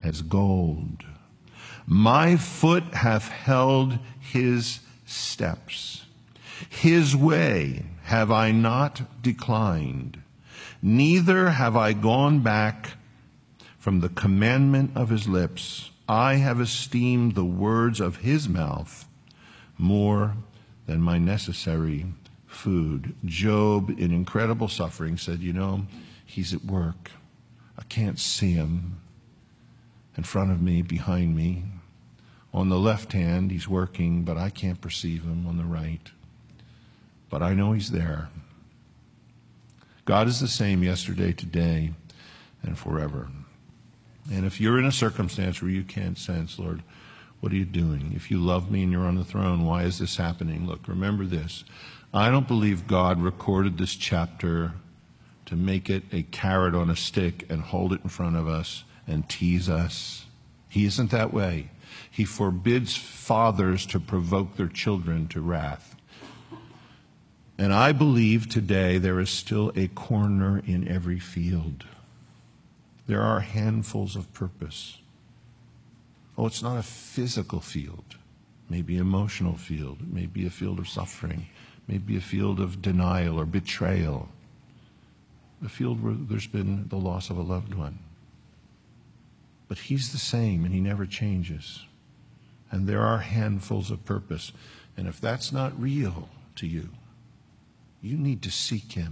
as gold. My foot hath held his steps. His way have I not declined, neither have I gone back from the commandment of his lips. I have esteemed the words of his mouth more than my necessary food. Job, in incredible suffering, said, he's at work. I can't see him. In front of me, behind me. On the left hand, he's working, but I can't perceive him on the right. But I know he's there. God is the same yesterday, today, and forever. And if you're in a circumstance where you can't sense, Lord, what are you doing? If you love me and you're on the throne, why is this happening? Look, remember this. I don't believe God recorded this chapter to make it a carrot on a stick and hold it in front of us and tease us. He isn't that way. He forbids fathers to provoke their children to wrath. And I believe today there is still a corner in every field. There are handfuls of purpose. Oh, it's not a physical field. Maybe an emotional field. It may be a field of suffering. Maybe a field of denial or betrayal. A field where there's been the loss of a loved one. But he's the same and he never changes. And there are handfuls of purpose. And if that's not real to you, you need to seek him.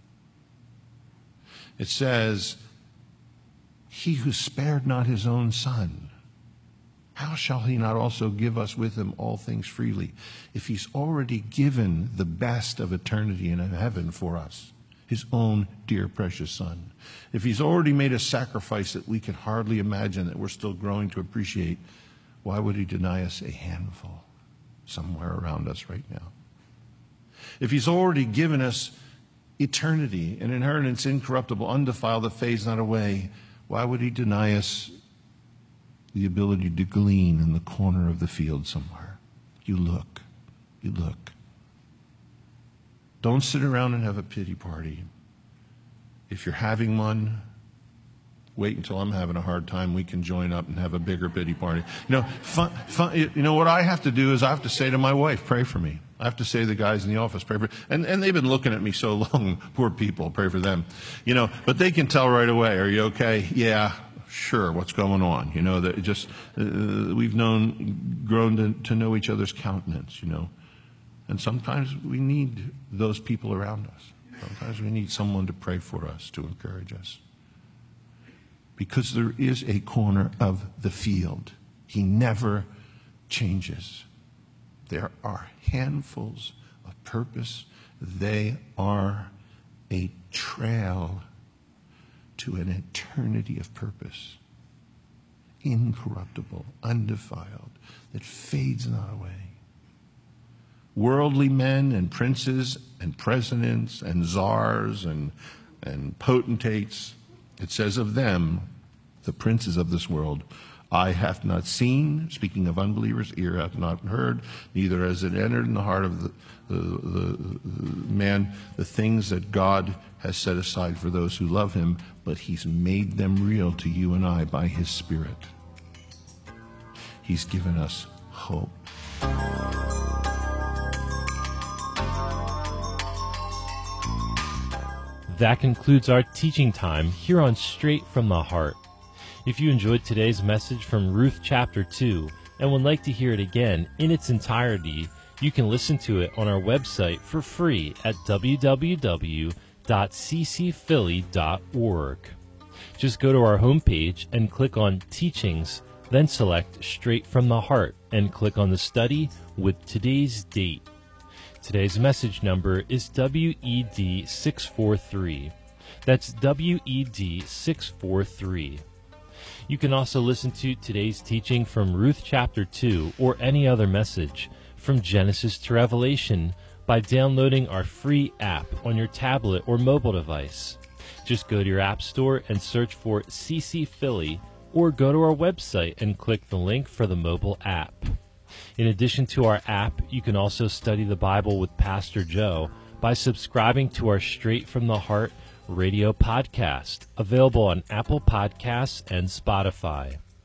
It says, he who spared not his own son, how shall he not also give us with him all things freely? If he's already given the best of eternity in heaven for us, his own dear precious son. If he's already made a sacrifice that we can hardly imagine, that we're still growing to appreciate, why would he deny us a handful somewhere around us right now? If he's already given us eternity, an inheritance incorruptible, undefiled, that fades not away, why would he deny us the ability to glean in the corner of the field somewhere? You look. You look. Don't sit around and have a pity party. If you're having one, wait until I'm having a hard time. We can join up and have a bigger pity party. What I have to do is I have to say to my wife, pray for me. I have to say to the guys in the office, pray for me. And they've been looking at me so long, poor people, pray for them. But they can tell right away, are you okay? Yeah, sure, what's going on? That just we've grown to know each other's countenance, And sometimes we need those people around us. Sometimes we need someone to pray for us, to encourage us. Because there is a corner of the field. He never changes. There are handfuls of purpose. They are a trail to an eternity of purpose. Incorruptible, undefiled, that fades not away. Worldly men and princes and presidents and czars and potentates, it says of them, the princes of this world, eye hath not seen, speaking of unbelievers, ear hath not heard, neither has it entered in the heart of the man the things that God has set aside for those who love him, but he's made them real to you and I by his Spirit. He's given us hope. That concludes our teaching time here on Straight from the Heart. If you enjoyed today's message from Ruth chapter 2 and would like to hear it again in its entirety, you can listen to it on our website for free at www.ccphilly.org. Just go to our homepage and click on Teachings, then select Straight from the Heart and click on the study with today's date. Today's message number is WED 643. That's WED 643. You can also listen to today's teaching from Ruth chapter 2 or any other message from Genesis to Revelation by downloading our free app on your tablet or mobile device. Just go to your app store and search for CC Philly, or go to our website and click the link for the mobile app. In addition to our app, you can also study the Bible with Pastor Joe by subscribing to our Straight from the Heart radio podcast, available on Apple Podcasts and Spotify.